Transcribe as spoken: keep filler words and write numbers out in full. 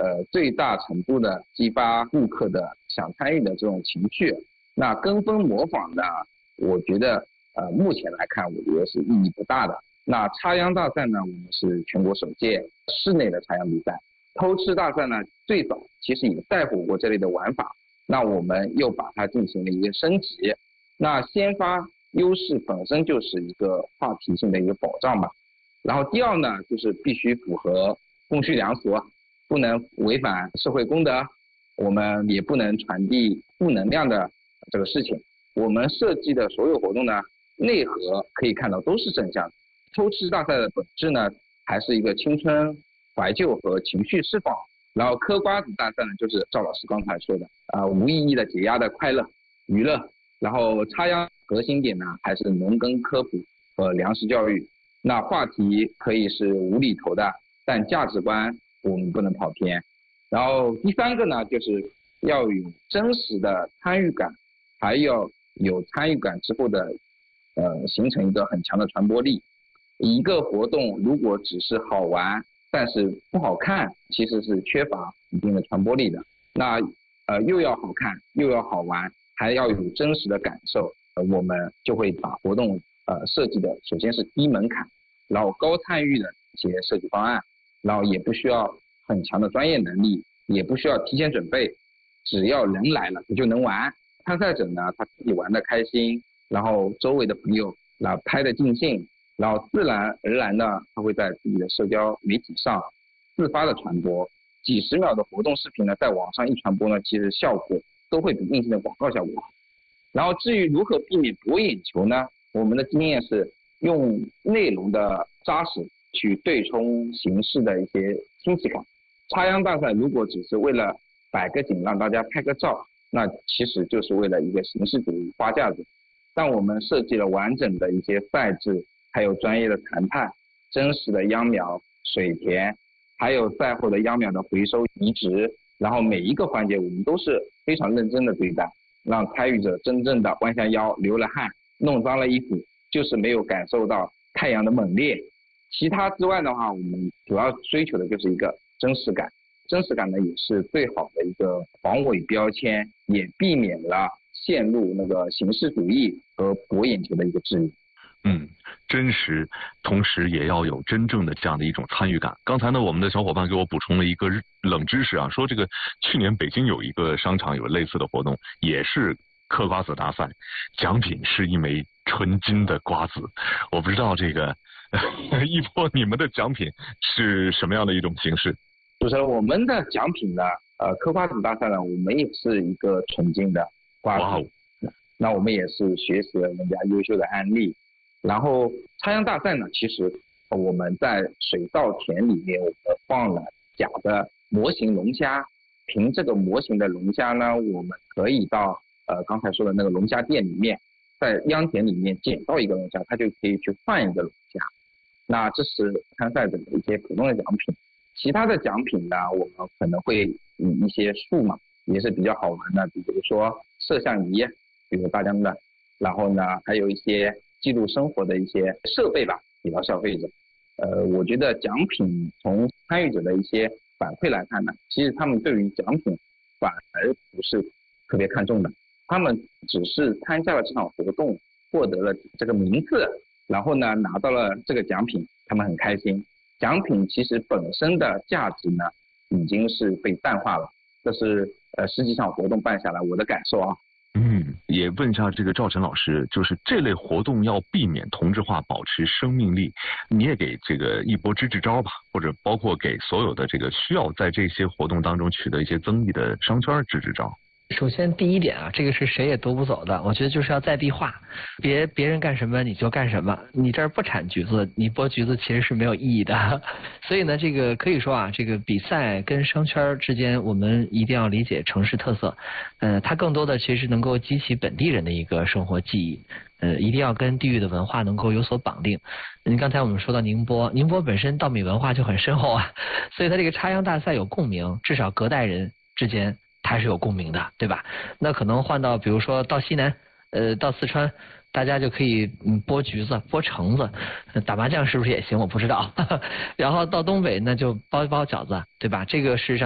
呃最大程度的激发顾客的想参与的这种情绪。那跟风模仿呢，我觉得呃目前来看，我觉得是意义不大的。那插秧大赛呢，我们是全国首届室内的插秧比赛。偷吃大赛呢，最早其实也在乎过这类的玩法，那我们又把它进行了一个升级。那先发优势本身就是一个话题性的一个保障吧。然后第二呢，就是必须符合公序良俗，不能违反社会公德，我们也不能传递负能量的这个事情。我们设计的所有活动呢，内核可以看到都是正向的。偷吃大赛的本质呢，还是一个青春怀旧和情绪释放。然后嗑瓜子大赛呢，就是赵老师刚才说的啊、呃，无意义的解压的快乐娱乐。然后插秧核心点呢，还是农耕科普和粮食教育。那话题可以是无厘头的，但价值观我们不能跑偏。然后第三个呢，就是要有真实的参与感，还要有参与感之后的呃形成一个很强的传播力。一个活动如果只是好玩，但是不好看，其实是缺乏一定的传播力的。那呃又要好看又要好玩，还要有真实的感受，呃我们就会把活动呃设计的首先是低门槛，然后高参与的一些设计方案，然后也不需要很强的专业能力，也不需要提前准备，只要人来了你就能玩。参赛者呢，他自己玩的开心，然后周围的朋友那拍的尽兴，然后自然而然的他会在自己的社交媒体上自发的传播。几十秒的活动视频呢，在网上一传播呢，其实效果都会比硬性的广告效果好。然后至于如何避免博眼球呢，我们的经验是用内容的扎实去对冲形式的一些新奇感。插秧大赛如果只是为了摆个景让大家拍个照，那其实就是为了一个形式主义花架子。但我们设计了完整的一些赛制，还有专业的谈判，真实的秧苗、水田，还有赛后的秧苗的回收移植，然后每一个环节我们都是非常认真的对待，让参与者真正的弯下腰、流了汗、弄脏了衣服，就是没有感受到太阳的猛烈。其他之外的话，我们主要追求的就是一个真实感。真实感呢，也是最好的一个防伪标签，也避免了陷入那个形式主义和博眼球的一个质疑。 嗯，真实，同时也要有真正的这样的一种参与感。刚才呢，我们的小伙伴给我补充了一个冷知识啊，说这个去年北京有一个商场有类似的活动，也是嗑瓜子大赛，奖品是一枚纯金的瓜子。我不知道这个一波你们的奖品是什么样的一种形式？ 就是我们的奖品呢，呃，嗑瓜子大赛呢，我们也是一个纯金的瓜子。哇哦！那我们也是学习了人家优秀的案例。然后插秧大赛呢，其实我们在水稻田里面，我们放了假的模型龙虾。凭这个模型的龙虾呢，我们可以到呃刚才说的那个龙虾店里面，在秧田里面捡到一个龙虾，它就可以去换一个龙虾。那这是参赛者的一些普通的奖品。其他的奖品呢，我们可能会以一些数码也是比较好玩的，比如说摄像仪，比如大疆的，然后呢还有一些记录生活的一些设备吧，给到消费者。呃，我觉得奖品从参与者的一些反馈来看呢，其实他们对于奖品反而不是特别看重的，他们只是参加了这场活动，获得了这个名次，然后呢拿到了这个奖品，他们很开心。奖品其实本身的价值呢，已经是被淡化了。这是呃十几场活动办下来我的感受啊。 嗯，也问一下这个赵晨老师，就是这类活动要避免同质化，保持生命力，你也给这个一波支支招吧，或者包括给所有的这个需要在这些活动当中取得一些增益的商圈支支招。 首先第一点啊，这个是谁也夺不走的，我觉得就是要在地化，别别人干什么你就干什么，你这儿不产橘子，你剥橘子其实是没有意义的。所以呢，这个可以说啊，这个比赛跟商圈之间，我们一定要理解城市特色，呃，它更多的其实能够激起本地人的一个生活记忆。呃，一定要跟地域的文化能够有所绑定。您刚才我们说到宁波，宁波本身稻米文化就很深厚啊，所以它这个插秧大赛有共鸣，至少隔代人之间它是有共鸣的，对吧？那可能换到比如说到西南，呃，到四川，大家就可以嗯剥橘子、剥橙子，打麻将是不是也行？我不知道。然后到东北那就包一包饺子，对吧？这个事实上。